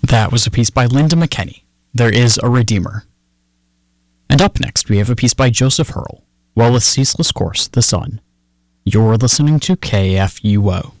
That was a piece by Linda McKenney, There Is a Redeemer. And up next, we have a piece by Joseph Hurl, Well, a Ceaseless Course, The Sun. You're listening to KFUO.